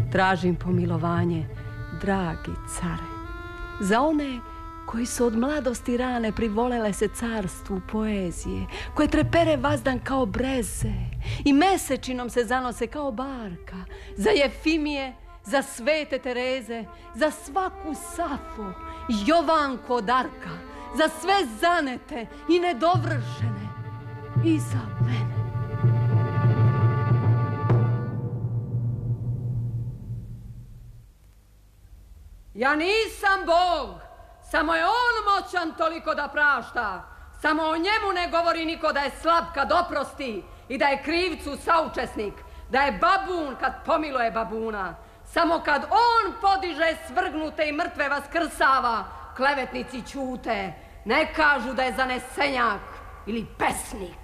tražim pomilovanje, dragi care, za one koji su od mladosti rane privolele se carstvu poezije, koje trepere vazdan kao breze i mesečinom se zanose kao barka, za Jefimije, za svete Tereze, za svaku Safo, Jovanku od Arka, za sve zanete i nedovršene i za mene. Ja nisam Bog, samo je on moćan toliko da prašta. Samo o njemu ne govori niko da je slab kad oprosti i da je krivcu saučesnik, da je babun kad pomiluje babuna. Samo kad on podiže svrgnute i mrtve vaskrsava, klevetnici ćute, ne kažu da je zanesenjak ili pesnik.